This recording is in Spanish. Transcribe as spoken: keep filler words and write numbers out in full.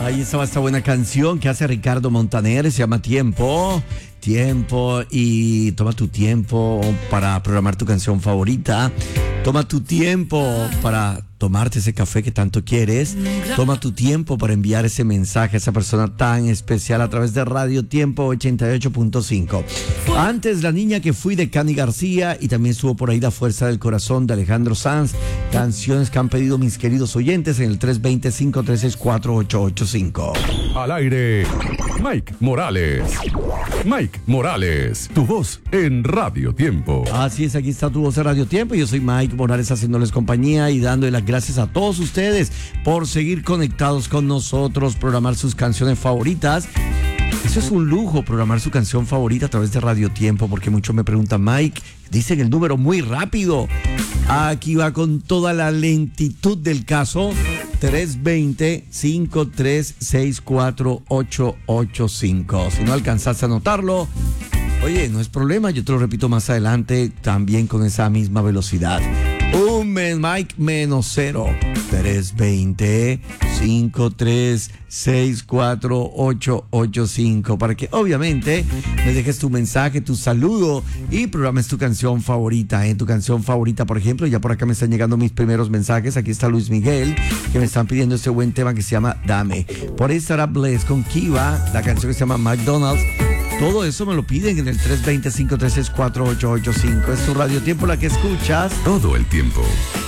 Ahí estaba esta buena canción que hace Ricardo Montaner, se llama Tiempo. Tiempo, y toma tu tiempo para programar tu canción favorita. Toma tu tiempo para tomarte ese café que tanto quieres. Toma tu tiempo para enviar ese mensaje a esa persona tan especial a través de Radio Tiempo ochenta y ocho punto cinco. Antes, La Niña que Fui de Cani García, y también estuvo por ahí La Fuerza del Corazón de Alejandro Sanz. Canciones que han pedido mis queridos oyentes en el tres dos cero, cinco tres seis, cuatro ocho ocho cinco. Al aire, Mike Morales. Mike Morales, tu voz en Radio Tiempo. Así es, aquí está tu voz en Radio Tiempo. Yo soy Mike Morales haciéndoles compañía y dándole las gracias a todos ustedes por seguir conectados con nosotros, programar sus canciones favoritas. Eso es un lujo, programar su canción favorita a través de Radio Tiempo, porque muchos me preguntan, Mike, dicen el número muy rápido. Aquí va con toda la lentitud del caso. tres dos cero, cinco tres seis, cuatro ocho ocho cinco. Si no alcanzaste a anotarlo, oye, no es problema, yo te lo repito más adelante también con esa misma velocidad. Un men, Mike menos cero. tres dos cero, cinco tres seis, cuatro ocho ocho cinco. Para que obviamente me dejes tu mensaje, tu saludo y programes tu canción favorita. ¿eh? Tu canción favorita, por ejemplo, ya por acá me están llegando mis primeros mensajes. Aquí está Luis Miguel, que me están pidiendo este buen tema que se llama Dame. Por ahí estará Bless con Kiva, la canción que se llama McDonald's. Todo eso me lo piden en el tres dos cero, cinco tres seis, cuatro ocho ocho cinco. Es tu Radio Tiempo la que escuchas todo el tiempo.